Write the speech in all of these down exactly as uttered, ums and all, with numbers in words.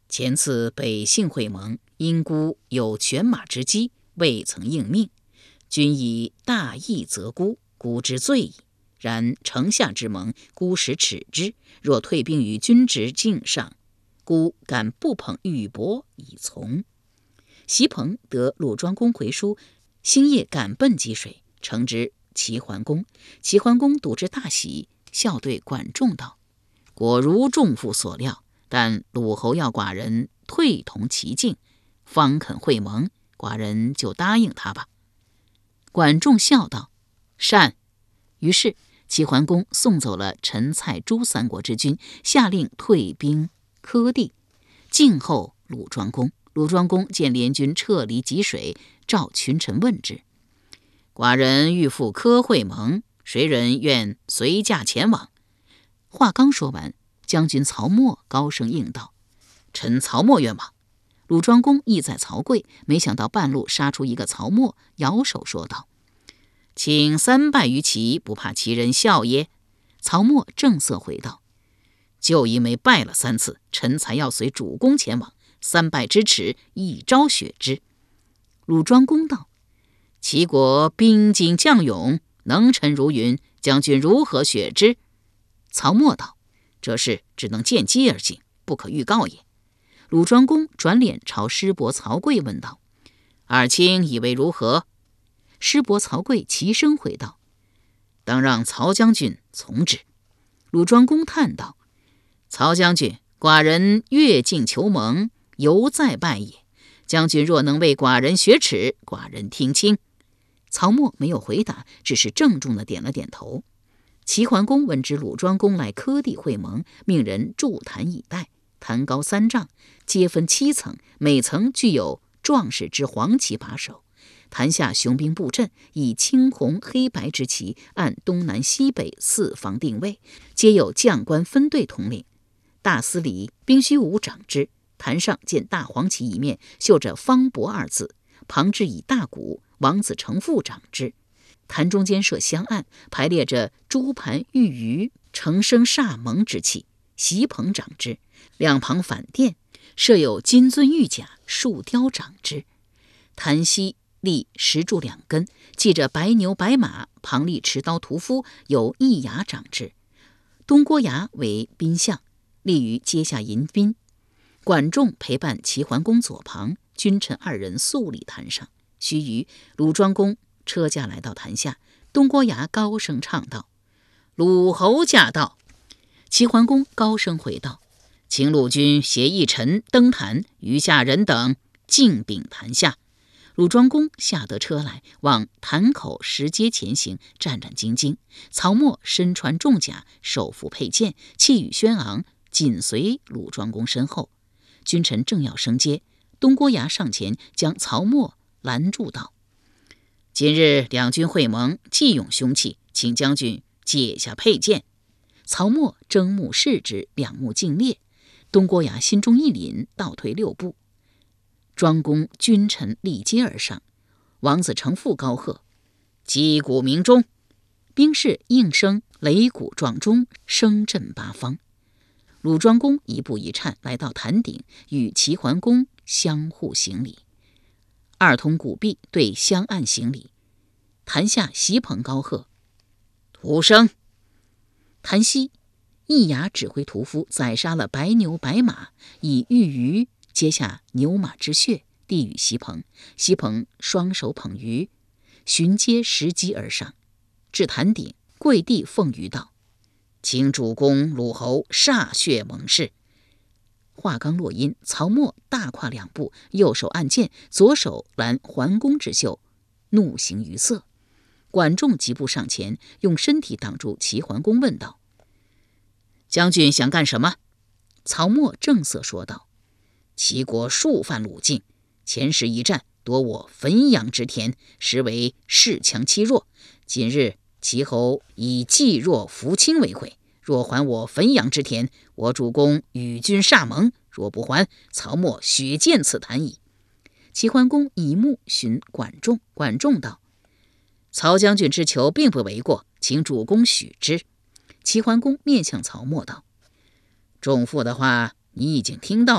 前次北信会盟，因孤有犬马之机，未曾应命，君以大义责孤，孤之罪矣。然城下之盟，孤实耻之，若退兵于君之境上，孤敢不捧玉帛以从。席鹏得鲁庄公回书，星夜赶奔济水，呈之齐桓公。齐桓公睹之大喜，笑对管仲道：果如仲父所料，但鲁侯要寡人退同其境，方肯会盟，寡人就答应他吧。管仲笑道：善。于是齐桓公送走了陈、蔡、朱三国之君，下令退兵柯地，静候鲁庄公。鲁庄公见联军撤离济水，召群臣问之：寡人欲赴柯会盟，谁人愿随驾前往？话刚说完，将军曹沫高声应道：臣曹沫愿往。鲁庄公意在曹刿，没想到半路杀出一个曹沫，摇手说道：请三拜于齐，不怕齐人笑耶？曹沫正色回道：就因为拜了三次，臣才要随主公前往，三拜之耻，一朝雪之。鲁庄公道：齐国兵精将勇，能臣如云，将军如何雪之？曹沫道：这事只能见机而行，不可预告也。鲁庄公转脸朝师伯曹刿问道：二卿以为如何？师伯曹刿齐声回道：当让曹将军从之。鲁庄公叹道：曹将军，寡人越境求盟，犹在拜也。将军若能为寡人雪耻，寡人听清。曹沫没有回答，只是郑重地点了点头。齐桓公闻知鲁庄公来柯地会盟，命人筑坛以待，坛高三丈，皆分七层，每层具有壮士之黄旗把守。坛下雄兵布阵，以青红黑白之旗按东南西北四方定位，皆有将官分队统领。大司礼兵须武掌之，坛上见大黄旗一面，绣着方伯二字，旁置以大鼓，王子成父掌之。坛中间设香案，排列着朱盘玉鱼、成生煞蒙之器，席鹏掌之。两旁反殿设有金尊玉甲、树雕掌之。坛西立石柱两根，系着白牛白马，旁立持刀屠夫，有一牙掌之。东郭牙为宾相，立于阶下迎宾。管仲陪伴齐桓公左旁，君臣二人肃立坛上。须臾，鲁庄公车驾来到坛下，东郭牙高声唱道：鲁侯驾到。齐桓公高声回道：请鲁君携一臣登坛，余下人等敬禀坛下。鲁庄公下得车来，往坛口石阶前行，战战兢兢。曹沫身穿重甲，手扶佩剑，气宇轩昂，紧随鲁庄公身后。君臣正要升阶，东郭牙上前将曹沫拦住道：今日两军会盟，既勇凶器，请将军解下佩剑。曹沫睁目视之，两目尽裂。东郭牙心中一凛，倒退六步。庄公君臣立阶而上，王子成父高喝：击鼓鸣钟！兵士应声擂鼓撞钟，声震八方。鲁庄公一步一颤来到坛顶，与齐桓公相互行礼。二通鼓壁，对相按行礼。坛下席鹏高喝：徒生！坛西一牙指挥屠夫宰杀了白牛白马，以玉鱼接下牛马之血，递与席鹏。席鹏双手捧鱼，循阶拾击而上，至坛顶，跪地奉鱼道：请主公鲁侯歃血盟誓。话刚落音，曹沫大跨两步，右手按剑，左手拦桓公之袖，怒形于色。管仲急步上前，用身体挡住齐桓公，问道：将军想干什么？曹沫正色说道：齐国数犯鲁境，前时一战夺我汾阳之田，实为恃强欺弱。今日齐侯以济弱扶倾为惠，若还我汾阳之田，我主公与君歃盟；若不还，曹沫血溅此坛矣。齐桓公以目寻管仲，管仲道：曹将军之求并不为过，请主公许之。齐桓公面向曹沫道：仲父的话你已经听到了吧？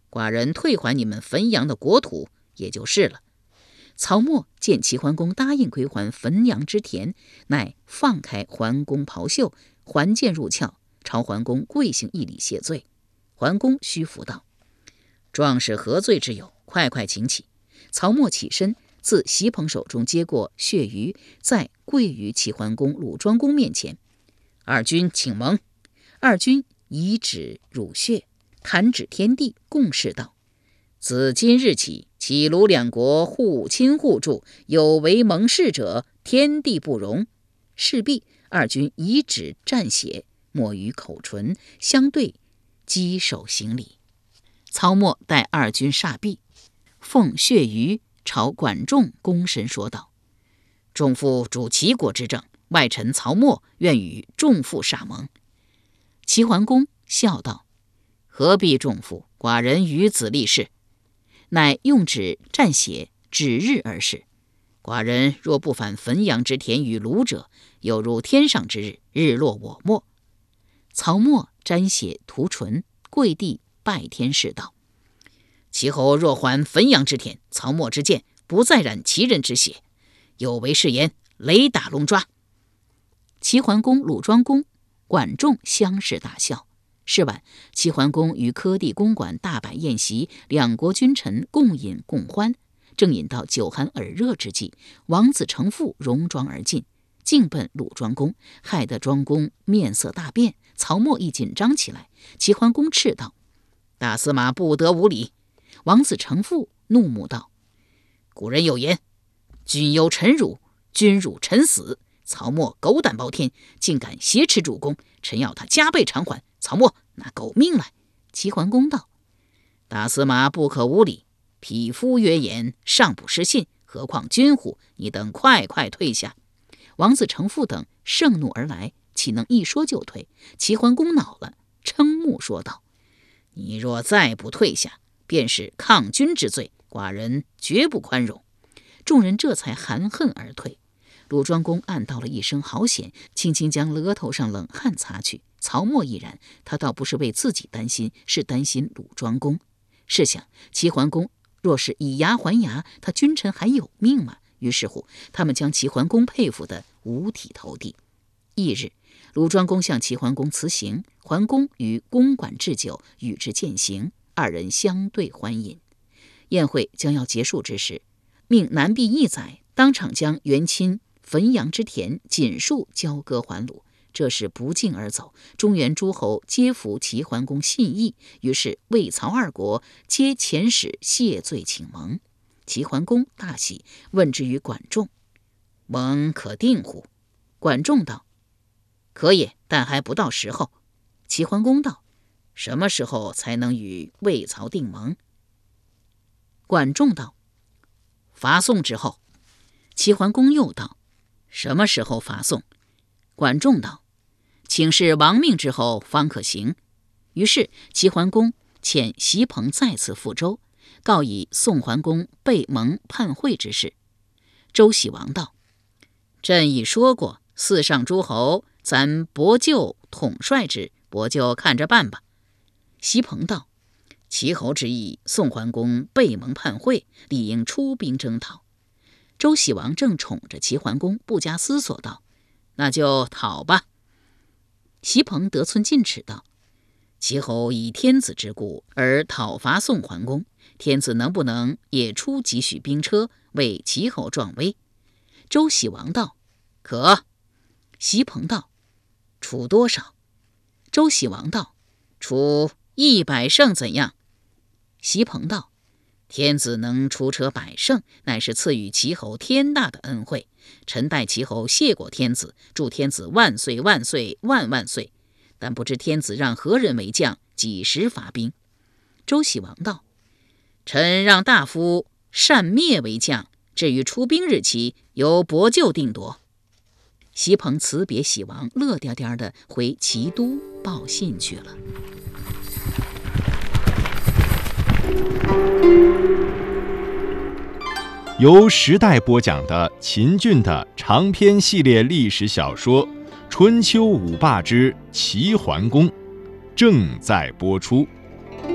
寡人退还你们汾阳的国土也就是了。曹沫见齐桓公答应归还汾阳之田，乃放开桓公袍袖，还剑入鞘，朝桓公跪行一礼谢罪。桓公虚服道：壮士何罪之有？快快请起。曹沫起身，自席朋手中接过血鱼，再跪于齐桓公、鲁庄公面前。二君请蒙。二君以指乳血，弹指天地，共事道：自今日起，齐鲁两国互亲互助，有违盟誓者，天地不容。事毕，二君以指蘸血，抹于口唇，相对稽首行礼。曹沫待二君煞毕，奉血鱼朝管仲躬身说道：仲父主齐国之政，外臣曹沫愿与仲父煞盟。齐桓公笑道：何必仲父，寡人与子立誓。乃用指蘸血，指日而誓：寡人若不返汾阳之田与鲁者，有如天上之日，日落我没。曹沫沾血涂唇，跪地拜天誓道：齐侯若还汾阳之田，曹沫之剑不再染齐人之血，有违誓言，雷打龙抓。齐桓公、鲁庄公、管仲相视大笑。是晚，齐桓公于柯地公馆大摆宴席，两国君臣共饮共欢。正饮到酒酣耳热之际，王子成父戎装而进，径奔鲁庄公，害得庄公面色大变。曹沫亦紧张起来。齐桓公斥道：大司马不得无礼。王子成父怒目道：古人有言，君有臣辱，君辱臣死。曹沫狗胆包天，竟敢挟持主公，臣要他加倍偿还。曹沫拿狗命来。齐桓公道：大司马不可无礼，匹夫约言，尚不失信，何况君乎？你等快快退下。王子成父等盛怒而来，岂能一说就退？齐桓公恼了，瞠目说道：你若再不退下，便是抗君之罪，寡人绝不宽容。众人这才含恨而退。鲁庄公暗道了一声好险，轻轻将额头上冷汗擦去。曹沫亦然，他倒不是为自己担心，是担心鲁庄公。试想，齐桓公若是以牙还牙，他君臣还有命吗？于是乎，他们将齐桓公佩服得五体投地。翌日，鲁庄公向齐桓公辞行，桓公于公馆置酒，与之饯行，二人相对欢饮。宴会将要结束之时，命南毕一宰当场将原亲汾阳之田锦束交割还鲁。这是不胫而走，中原诸侯皆服齐桓公信义，于是魏曹二国皆遣使谢罪请盟。齐桓公大喜，问之于管仲：盟可定乎？管仲道：可也，但还不到时候。齐桓公道：什么时候才能与魏曹定盟？管仲道：伐宋之后。齐桓公又道：什么时候伐宋？管仲道：请示亡命之后方可行。于是齐桓公遣席朋再次赴周，告以宋桓公背盟叛会之事。周喜王道：朕已说过，四上诸侯咱伯舅统帅之，伯舅看着办吧。席朋道：齐侯之意，宋桓公背盟叛会，理应出兵征讨。周喜王正宠着齐桓公，不加思索道：那就讨吧。席朋得寸进尺道：齐侯以天子之故而讨伐宋桓公，天子能不能也出几许兵车，为齐侯壮威？周喜王道：可。席朋道：出多少？周喜王道：出一百乘怎样？席朋道：天子能出车百乘，乃是赐予齐侯天大的恩惠。臣代齐侯谢过天子，祝天子万岁万岁万万岁。但不知天子让何人为将，几时发兵？周喜王道：臣让大夫单灭为将，至于出兵日期，由伯舅定夺。席朋辞别喜王，乐颠颠的回齐都报信去了。 由时代播讲的秦俊的长篇系列历史小说《春秋五霸之齐桓公》正在播出。